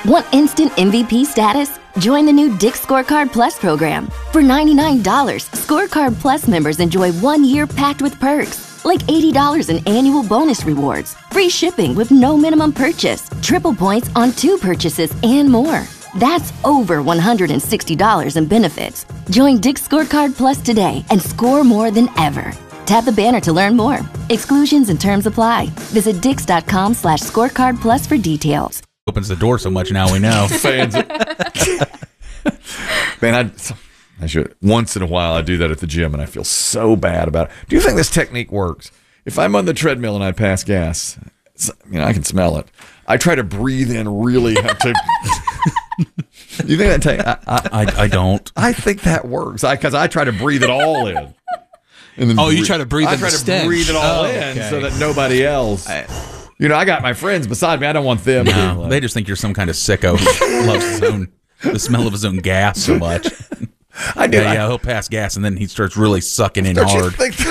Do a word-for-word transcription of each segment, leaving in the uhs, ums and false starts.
Want instant M V P status? Join the new Dick's Scorecard Plus program. For ninety-nine dollars, Scorecard Plus members enjoy one year packed with perks, like eighty dollars in annual bonus rewards, free shipping with no minimum purchase, triple points on two purchases, and more. That's over one hundred sixty dollars in benefits. Join Dick's Scorecard Plus today and score more than ever. Tap the banner to learn more. Exclusions and terms apply. Visit dix.com slash scorecard plus for details. Opens the door so much now we know. Fans. Man, I, I should once in a while I do that at the gym and I feel so bad about it. Do you think this technique works? If I'm on the treadmill and I pass gas, you know, I can smell it. I try to breathe in really to. You think that take? I, I, I, I don't. I think that works. I because I try to breathe it all in. And then oh, you breathe. try to breathe I in try the to stench. breathe it all Oh, in okay. so that nobody else. I, You know, I got my friends beside me. I don't want them. No, to, like, they just think you're some kind of sicko who loves his own, the smell of his own gas so much. I do. Yeah, I, yeah, he'll pass gas and then he starts really sucking in don't you hard. think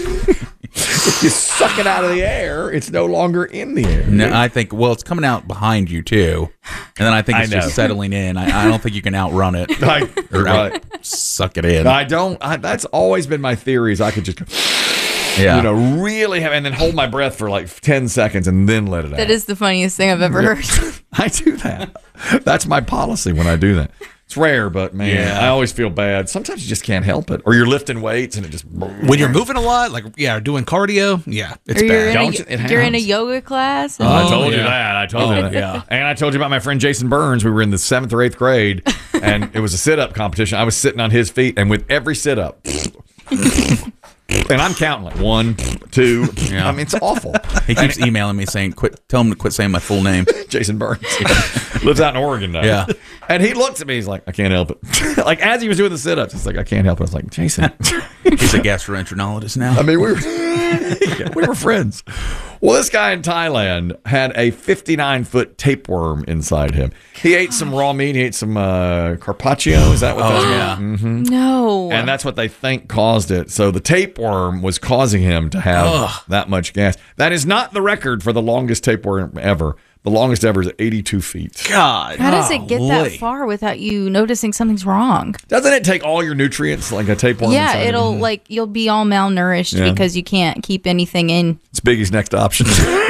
if you suck it out of the air, it's no longer in the air. No, I think, well, it's coming out behind you too. And then I think I it's know. just settling in. I, I don't think you can outrun it I, or out, right. suck it in. I don't. I, that's always been my theory. Is I could just, Yeah. you know, really have, and then hold my breath for like ten seconds and then let it out. That is the funniest thing I've ever heard. I do that. That's my policy when I do that. It's rare, but man, Yeah. I always feel bad. Sometimes you just can't help it. Or you're lifting weights and it just. when you're moving a lot, like yeah, doing cardio, yeah, it's Or you're, bad. in Don't a, you- it you're in a happens. yoga class. Oh, I Oh, told you yeah. that. I told Oh, you that. yeah. And I told you about my friend Jason Burns. We were in the seventh or eighth grade, and it was a sit-up competition. I was sitting on his feet, and with every sit-up, and I'm counting like one, two. Yeah. I mean, it's awful. He keeps emailing me saying, "Quit! Tell him to quit saying my full name." Jason Burns lives out in Oregon now. Yeah. And he looks at me. He's like, I can't help it. Like as he was doing the sit-ups, he's like, I can't help it. I was like, Jason. He's a gastroenterologist now. I mean, we were we were friends. Well, this guy in Thailand had a fifty-nine foot tapeworm inside him. He ate some raw meat. He ate some uh, carpaccio. Is that what? Oh, that's yeah. hmm No. And that's what they think caused it. So the tapeworm was causing him to have Ugh. that much gas. That is not the record for the longest tapeworm ever. The longest ever is eighty-two feet. God, How does it get that golly. far without you noticing something's wrong? Doesn't it take all your nutrients like a tapeworm? Yeah, inside it'll it? like you'll be all malnourished Yeah. because you can't keep anything in. It's Biggie's next option.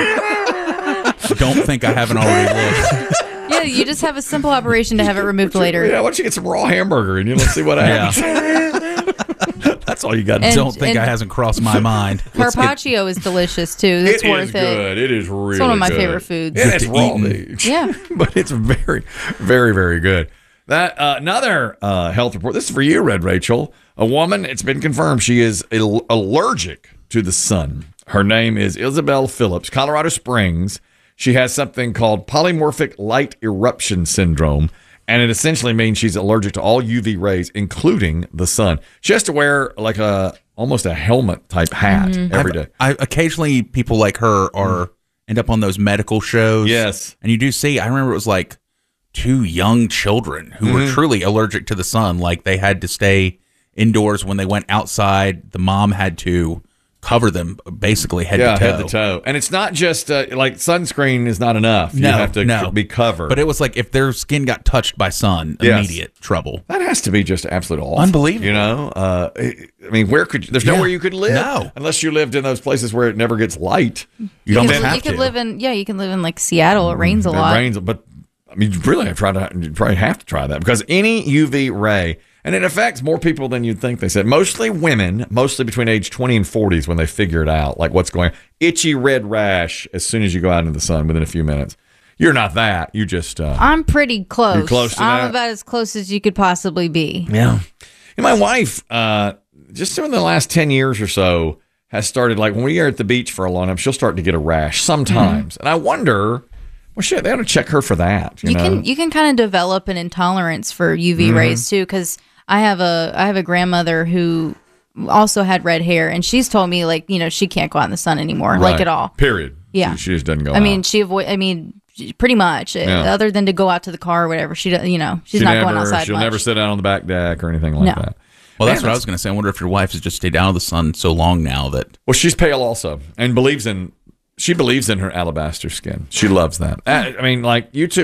Don't think I haven't already looked. Yeah, you just have a simple operation to have it removed later. Yeah, why don't you get some raw hamburger and you let's see what happens. That's all you got to And- do. Don't think and- I hasn't crossed my mind. Let's get- Carpaccio is delicious too. It's It worth is it. good. It is really It's one of my good. favorite foods. And it's to raw eating. meat. Yeah. But it's very, very, very good. That uh, another uh, health report. This is for you, Red Rachel. A woman, it's been confirmed, she is al- allergic to the sun. Her name is Isabel Phillips, Colorado Springs. She has something called polymorphic light eruption syndrome, and it essentially means she's allergic to all U V rays, including the sun. She has to wear like a almost a helmet type hat Mm-hmm. every day. I occasionally people like her are end up on those medical shows. Yes. and you do see. I remember it was like two young children who Mm-hmm. were truly allergic to the sun. Like they had to stay indoors when they went outside. The mom had to cover them basically head Yeah, to toe. head to toe. And it's not just uh, like sunscreen is not enough. You No, have to no. be covered. But it was like if their skin got touched by sun, Yes. immediate trouble. that has to be just absolute awful. Unbelievable. You know, uh, I mean, where could you, there's Yeah. nowhere you could live No. unless you lived in those places where it never gets light. You You don't could, have you to. could live in yeah, you can live in like Seattle. It rains a It lot. rains, but I mean, you really have tried to. You probably have to try that because any U V ray, and it affects more people than you'd think. They said mostly women, mostly between age twenty and forties when they figure it out, like what's going on. Itchy red rash as soon as you go out into the sun within a few minutes. You're not that. You just. Uh, I'm pretty close. You're close to I'm that? about as close as you could possibly be. Yeah. And my wife, uh, just in the last ten years or so, has started, like, when we are at the beach for a long time, she'll start to get a rash sometimes. And I wonder, well, shit, they ought to check her for that. You, You know? can you can kind of develop an intolerance for U V Mm-hmm. rays too, because I have a I have a grandmother who also had red hair, and she's told me like you know she can't go out in the sun anymore, Right. like at all. Period. Yeah. She, she just doesn't go I mean, out. she avoid. I mean, she- pretty much. uh, Yeah. Other than to go out to the car or whatever, she does. You know, she's She not never, going outside She'll much. never sit out on the back deck or anything like No. that. Well, that's Man, what I was going to say. I wonder if your wife has just stayed out of the sun so long now that Well, she's pale also and believes in, she believes in her alabaster skin. She loves that. I, I mean, like, you two